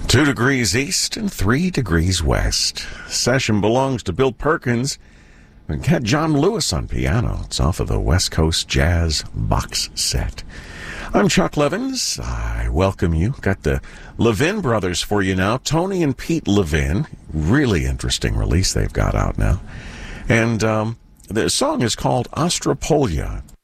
2 degrees east and 3 degrees west. Session belongs to Bill Perkins. We got John Lewis on piano. It's off of the West Coast Jazz box set. I'm Chuck Levins. I welcome you. Got the Levin brothers for you now. Tony and Pete Levin. Really interesting release they've got out now. And the song is called Ostropolia.